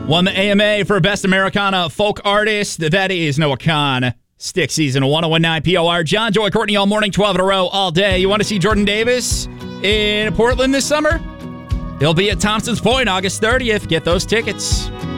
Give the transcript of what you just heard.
Won the AMA for Best Americana Folk Artist. That is Noah Kahan. Stick Season 1019 POR. John, Joy, Courtney all morning, 12 in a row, all day. You want to see Jordan Davis in Portland this summer? He'll be at Thompson's Point August 30th. Get those tickets.